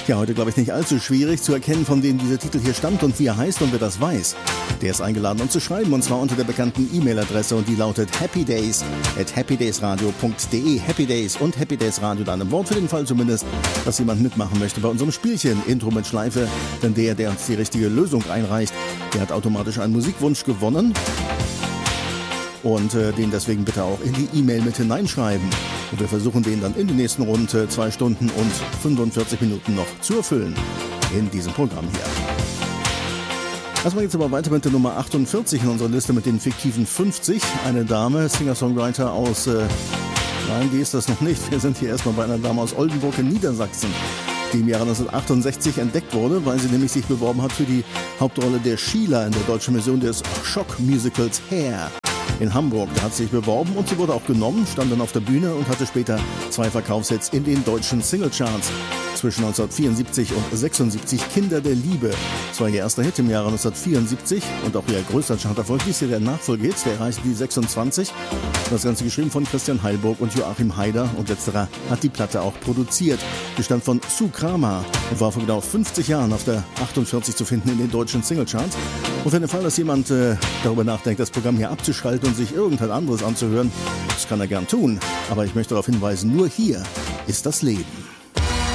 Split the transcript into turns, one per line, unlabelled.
Ja, heute glaube ich nicht allzu schwierig zu erkennen, von wem dieser Titel hier stammt und wie er heißt und wer das weiß. Der ist eingeladen, uns zu schreiben, und zwar unter der bekannten E-Mail-Adresse, und die lautet happydays@happydaysradio.de. Happy Days und Happy Days Radio, da ein Wort für den Fall zumindest, dass jemand mitmachen möchte bei unserem Spielchen Intro mit Schleife. Denn der uns die richtige Lösung einreicht, der hat automatisch einen Musikwunsch gewonnen. Und den deswegen bitte auch in die E-Mail mit hineinschreiben. Und wir versuchen den dann in den nächsten rund 2 Stunden und 45 Minuten noch zu erfüllen in diesem Programm hier. Erstmal geht's aber weiter mit der Nummer 48 in unserer Liste mit den fiktiven 50. Eine Dame, Singer-Songwriter aus, nein, die ist das noch nicht. Wir sind hier erstmal bei einer Dame aus Oldenburg in Niedersachsen, die im Jahre 1968 entdeckt wurde, weil sie nämlich sich beworben hat für die Hauptrolle der Sheila in der deutschen Version des Schock-Musicals Hair in Hamburg. Da hat sie sich beworben und sie wurde auch genommen, stand dann auf der Bühne und hatte später 2 Verkaufshits in den deutschen Singlecharts. Zwischen 1974 und 76 Kinder der Liebe. Das war ihr erster Hit im Jahre 1974 und auch ihr größter Charterfolg. Dies hier der Nachfolgehit, der erreichte die 26. Das Ganze geschrieben von Christian Heilburg und Joachim Haider, und letzterer hat die Platte auch produziert. Die stammt von Sue Kramer und war vor genau 50 Jahren auf der 48 zu finden in den deutschen Singlecharts. Und für den Fall, dass jemand darüber nachdenkt, das Programm hier abzuschalten und sich irgendein anderes anzuhören, das kann er gern tun. Aber ich möchte darauf hinweisen, nur hier ist das Leben.